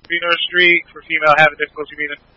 Being on the street for female having difficulty being